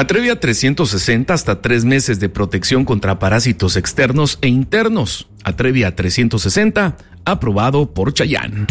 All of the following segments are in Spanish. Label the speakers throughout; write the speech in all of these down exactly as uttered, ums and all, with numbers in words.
Speaker 1: Atrevia trescientos sesenta, hasta tres meses de protección contra parásitos externos e internos. Atrevia trescientos sesenta, aprobado por Chayán.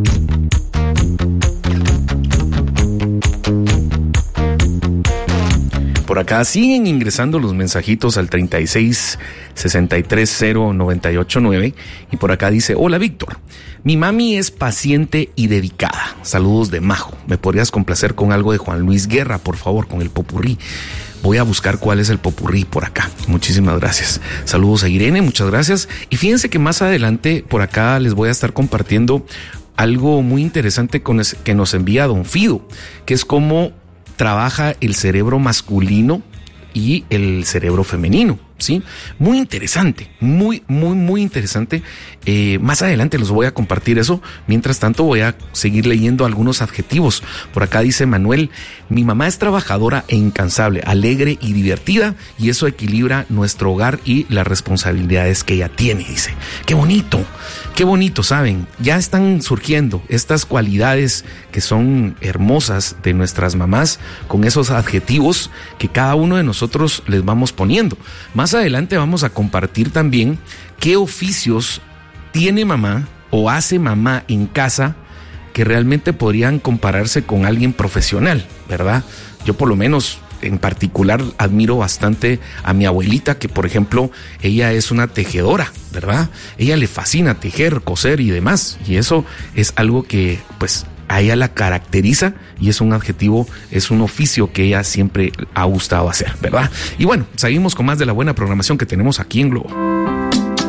Speaker 1: Por acá siguen ingresando los mensajitos al treinta y seis, sesenta y tres, cero, noventa y ocho, nueve. Y por acá dice: hola Víctor, mi mami es paciente y dedicada. Saludos de Majo. ¿Me podrías complacer con algo de Juan Luis Guerra, por favor, con el popurrí? Voy a buscar cuál es el popurrí por acá. Muchísimas gracias. Saludos a Irene, muchas gracias. Y fíjense que más adelante por acá les voy a estar compartiendo algo muy interesante con es, que nos envía Don Fido, que es cómo trabaja el cerebro masculino y el cerebro femenino, ¿sí? Muy interesante, muy, muy, muy interesante. Eh, más adelante los voy a compartir eso. Mientras tanto voy a seguir leyendo algunos adjetivos. Por acá dice Manuel: mi mamá es trabajadora e incansable, alegre y divertida, y eso equilibra nuestro hogar y las responsabilidades que ella tiene, dice. ¡Qué bonito! ¡Qué bonito! ¿Saben? Ya están surgiendo estas cualidades que son hermosas de nuestras mamás con esos adjetivos que cada uno de nosotros les vamos poniendo. Más adelante vamos a compartir también qué oficios tiene mamá o hace mamá en casa que realmente podrían compararse con alguien profesional, ¿verdad? Yo por lo menos en particular admiro bastante a mi abuelita, que por ejemplo ella es una tejedora, ¿verdad? Ella le fascina tejer, coser y demás, y eso es algo que pues a ella la caracteriza y es un adjetivo, es un oficio que ella siempre ha gustado hacer, ¿verdad? Y bueno, seguimos con más de la buena programación que tenemos aquí en Globo.